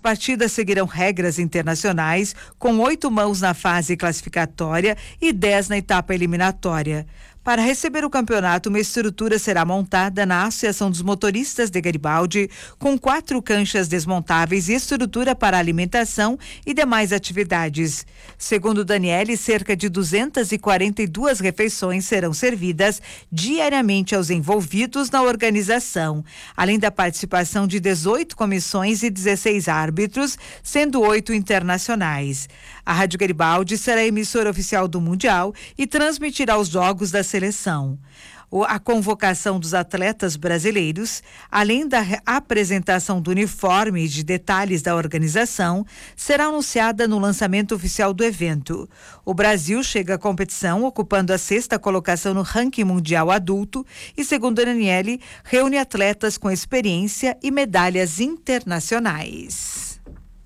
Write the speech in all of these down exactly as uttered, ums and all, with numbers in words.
partidas seguirão regras internacionais, com oito mãos na fase classificatória e dez na etapa eliminatória. Para receber o campeonato, uma estrutura será montada na Associação dos Motoristas de Garibaldi, com quatro canchas desmontáveis e estrutura para alimentação e demais atividades. Segundo Daniele, cerca de duzentas e quarenta e duas refeições serão servidas diariamente aos envolvidos na organização, além da participação de dezoito comissões e dezesseis árbitros, sendo oito internacionais. A Rádio Garibaldi será a emissora oficial do Mundial e transmitirá os jogos da seleção. A convocação dos atletas brasileiros, além da apresentação do uniforme e de detalhes da organização, será anunciada no lançamento oficial do evento. O Brasil chega à competição ocupando a sexta colocação no ranking mundial adulto e, segundo Daniele, reúne atletas com experiência e medalhas internacionais.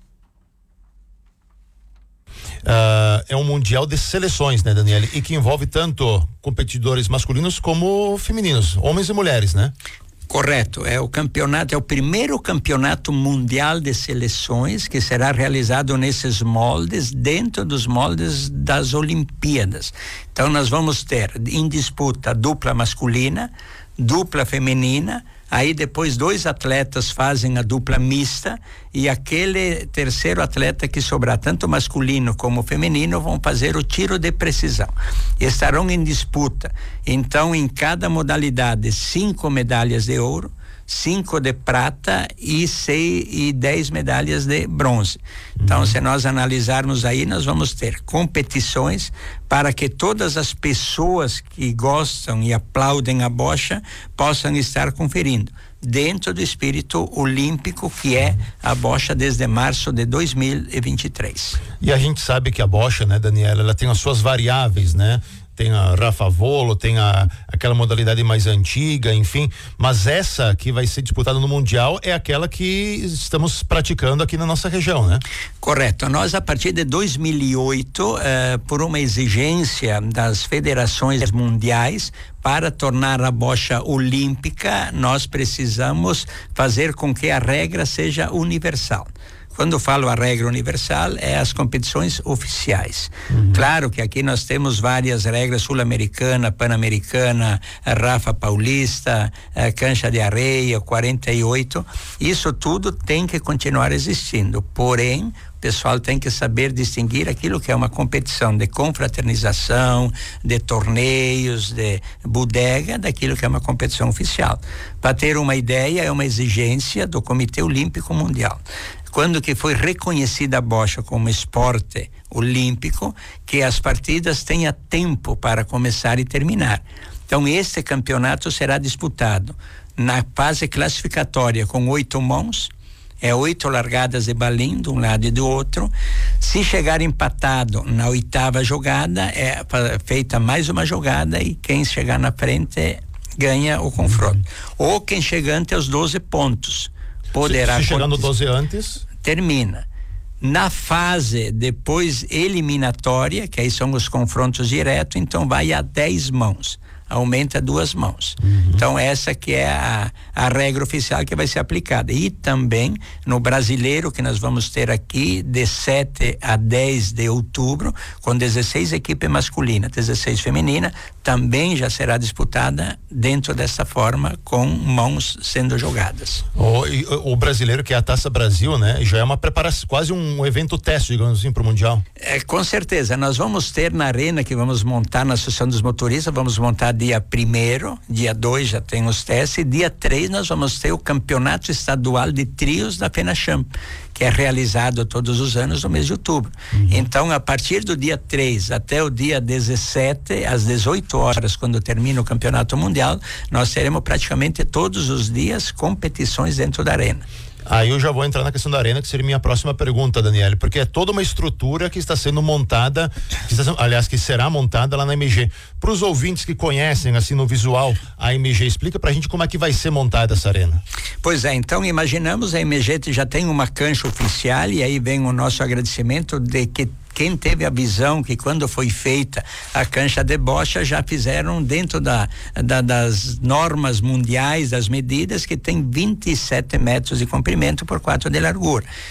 Uh, é um mundial de seleções, né, Daniele? E que envolve tanto competidores masculinos como femininos, homens e mulheres, né? Correto, é o campeonato, é o primeiro campeonato mundial de seleções que será realizado nesses moldes, dentro dos moldes das Olimpíadas. Então nós vamos ter em disputa dupla masculina, dupla feminina, aí depois dois atletas fazem a dupla mista e aquele terceiro atleta que sobrar, tanto masculino como feminino, vão fazer o tiro de precisão. Estarão em disputa, então, em cada modalidade, cinco medalhas de ouro, cinco de prata e seis e dez medalhas de bronze. Então, uhum. se nós analisarmos aí, nós vamos ter competições para que todas as pessoas que gostam e aplaudem a bocha possam estar conferindo, dentro do espírito olímpico que é a bocha desde março de dois mil e vinte e três. E a gente sabe que a bocha, né, Daniela, ela tem as suas variáveis, né? Tem a Rafa Volo, tem a, aquela modalidade mais antiga, enfim, mas essa que vai ser disputada no Mundial é aquela que estamos praticando aqui na nossa região, né? Correto. Nós, a partir de dois mil e oito, eh, por uma exigência das federações mundiais, para tornar a bocha olímpica, nós precisamos fazer com que a regra seja universal. Quando falo a regra universal, é as competições oficiais. Uhum. Claro que aqui nós temos várias regras, sul-americana, pan-americana, Rafa Paulista, cancha de areia, quarenta e oito. Isso tudo tem que continuar existindo. Porém, o pessoal tem que saber distinguir aquilo que é uma competição de confraternização, de torneios, de bodega, daquilo que é uma competição oficial. Para ter uma ideia, é uma exigência do Comitê Olímpico Mundial. Quando que foi reconhecida a bocha como esporte olímpico, que as partidas tenham tempo para começar e terminar. Então, este campeonato será disputado na fase classificatória com oito mãos, é oito largadas de balim de um lado e do outro. Se chegar empatado na oitava jogada, é feita mais uma jogada e quem chegar na frente ganha o confronto. Ou quem chegar ante os doze pontos. Poderá se, se chegar no doze antes, termina. Na fase depois eliminatória, que aí são os confrontos diretos, então vai a dez mãos, aumenta duas mãos. Uhum. Então essa que é a, a regra oficial que vai ser aplicada. E também no brasileiro, que nós vamos ter aqui de sete a dez de outubro, com dezesseis equipes masculinas, dezesseis feminina, também já será disputada dentro dessa forma, com mãos sendo jogadas. O, o brasileiro, que é a Taça Brasil, né? Já é uma preparação, quase um evento teste, digamos assim, para o Mundial. É, com certeza. Nós vamos ter na arena que vamos montar na Associação dos Motoristas, vamos montar dia primeiro, dia dois já tem os testes, e dia três nós vamos ter o campeonato estadual de trios da FENACHAMP, que é realizado todos os anos no mês de outubro. Uhum. Então, a partir do dia três até o dia dezessete, às dezoito horas, quando termina o campeonato mundial, nós teremos praticamente todos os dias competições dentro da arena. Aí eu já vou entrar na questão da arena, que seria minha próxima pergunta, Daniele, porque é toda uma estrutura que está sendo montada, que está, aliás, que será montada lá na M G. Para os ouvintes que conhecem, assim, no visual, a M G, explica pra gente como é que vai ser montada essa arena. Pois é, então imaginamos, a M G já tem uma cancha oficial, e aí vem o nosso agradecimento de que quem teve a visão que quando foi feita a cancha de bocha já fizeram dentro da, da, das normas mundiais, das medidas, que tem vinte e sete metros de comprimento por quatro de largura. Então isso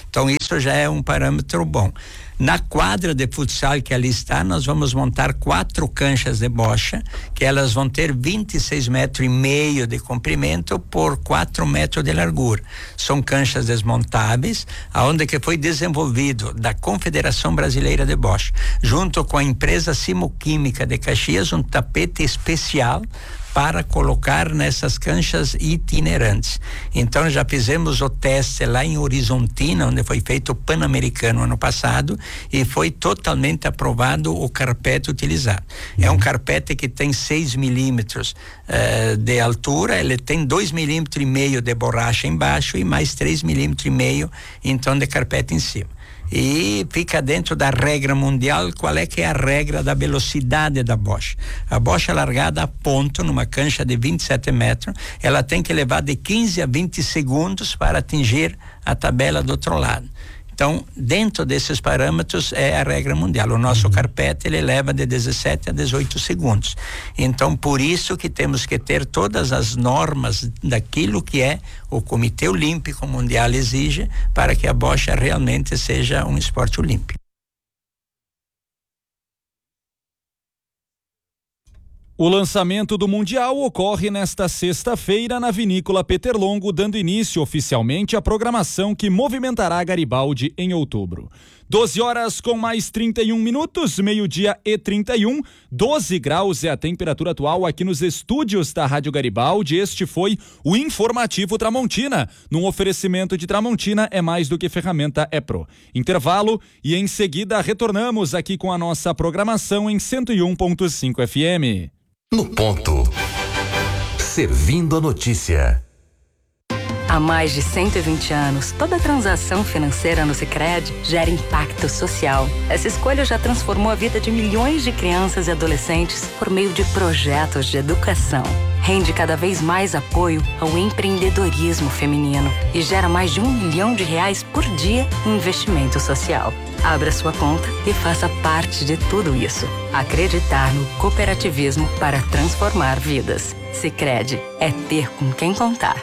isso já é um parâmetro bom. Na quadra de futsal que ali está, nós vamos montar quatro canchas de bocha, que elas vão ter vinte e seis metros e meio de comprimento por quatro metros de largura. São canchas desmontáveis, aonde que foi desenvolvido da Confederação Brasileira de Bocha, junto com a empresa Simoquímica de Caxias, um tapete especial para colocar nessas canchas itinerantes. Então já fizemos o teste lá em Horizontina, onde foi feito o Pan-Americano ano passado, e foi totalmente aprovado o carpete utilizado. Uhum. É um carpete que tem seis milímetros uh, de altura, ele tem dois milímetros e meio de borracha embaixo e mais três milímetros e meio então de carpete em cima. E fica dentro da regra mundial. Qual é que é a regra da velocidade da bocha? A bocha largada a ponto numa cancha de vinte e sete metros, ela tem que levar de quinze a vinte segundos para atingir a tabela do outro lado. Então, dentro desses parâmetros é a regra mundial. O nosso carpete, ele leva de dezessete a dezoito segundos. Então, por isso que temos que ter todas as normas daquilo que é o Comitê Olímpico Mundial exige para que a bocha realmente seja um esporte olímpico. O lançamento do Mundial ocorre nesta sexta-feira na Vinícola Peterlongo, dando início oficialmente à programação que movimentará Garibaldi em outubro. doze horas com mais trinta e um minutos, meio-dia e trinta e um, doze graus é a temperatura atual aqui nos estúdios da Rádio Garibaldi. Este foi o Informativo Tramontina. Num oferecimento de Tramontina é mais do que ferramenta, é Pro. Intervalo e em seguida retornamos aqui com a nossa programação em cento e um ponto cinco F M. No ponto. Servindo a notícia. Há mais de cento e vinte anos, toda transação financeira no Sicredi gera impacto social. Essa escolha já transformou a vida de milhões de crianças e adolescentes por meio de projetos de educação. Rende cada vez mais apoio ao empreendedorismo feminino e gera mais de um milhão de reais por dia em investimento social. Abra sua conta e faça parte de tudo isso. Acreditar no cooperativismo para transformar vidas. Sicredi é ter com quem contar.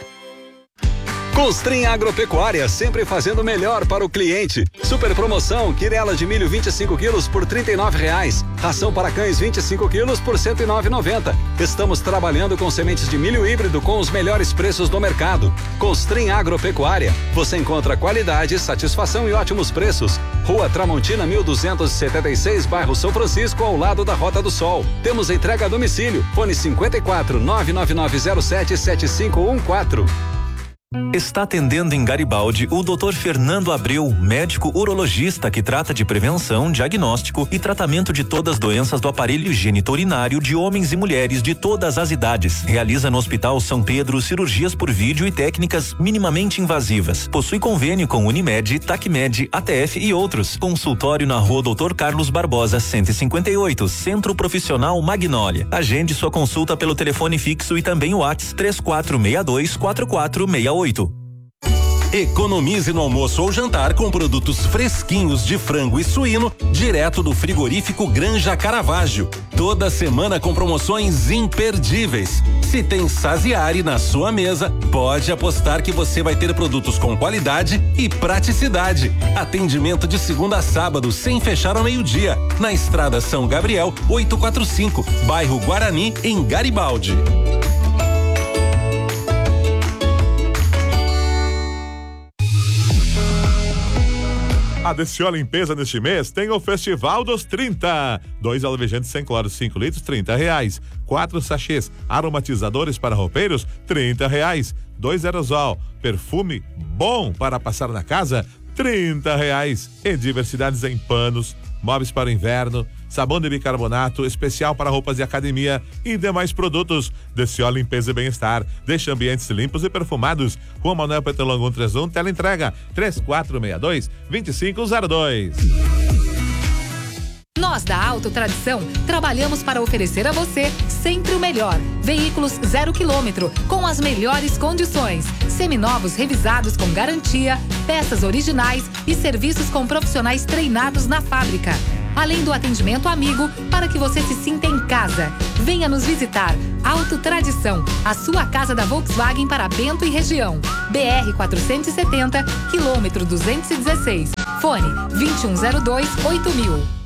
Constrim Agropecuária, sempre fazendo melhor para o cliente. Super promoção, quirela de milho vinte e cinco quilos por trinta e nove reais. Ração para cães vinte e cinco quilos por cento e nove reais e noventa centavos. Estamos trabalhando com sementes de milho híbrido com os melhores preços do mercado. Constrim Agropecuária. Você encontra qualidade, satisfação e ótimos preços. Rua Tramontina mil duzentos e setenta e seis, bairro São Francisco, ao lado da Rota do Sol. Temos entrega a domicílio. Fone cinquenta e quatro, nove nove nove zero sete, sete cinco um quatro. Está atendendo em Garibaldi o doutor Fernando Abreu, médico urologista que trata de prevenção, diagnóstico e tratamento de todas as doenças do aparelho genitorinário de homens e mulheres de todas as idades. Realiza no Hospital São Pedro cirurgias por vídeo e técnicas minimamente invasivas. Possui convênio com Unimed, Tacmed, A T F e outros. Consultório na Rua doutor Carlos Barbosa, cento e cinquenta e oito, Centro Profissional Magnólia. Agende sua consulta pelo telefone fixo e também o WhatsApp três quatro seis dois, quatro quatro seis oito. Economize no almoço ou jantar com produtos fresquinhos de frango e suíno direto do frigorífico Granja Caravaggio. Toda semana com promoções imperdíveis. Se tem Saziari na sua mesa, pode apostar que você vai ter produtos com qualidade e praticidade. Atendimento de segunda a sábado, sem fechar ao meio-dia. Na Estrada São Gabriel, oitocentos e quarenta e cinco, bairro Guarani, em Garibaldi. A Desciol Limpeza neste mês tem o Festival dos trinta. Dois alvejantes sem cloro cinco litros, trinta reais. Quatro sachês aromatizadores para roupeiros, trinta reais. Dois aerosol, perfume bom para passar na casa, trinta reais. E diversidades em panos, móveis para o inverno, sabão de bicarbonato especial para roupas de academia e demais produtos. Desciol Limpeza e Bem-Estar. Deixa ambientes limpos e perfumados. Rua Manuel Petelongo cento e trinta e um, tela entrega três quatro seis dois, dois cinco zero dois. Nós da Auto Tradição trabalhamos para oferecer a você sempre o melhor. Veículos zero quilômetro, com as melhores condições. Seminovos revisados com garantia, peças originais e serviços com profissionais treinados na fábrica. Além do atendimento amigo, para que você se sinta em casa. Venha nos visitar. Auto Tradição, a sua casa da Volkswagen para Bento e região. B R quatrocentos e setenta, quilômetro duzentos e dezesseis. Fone vinte e um zero dois, oito mil.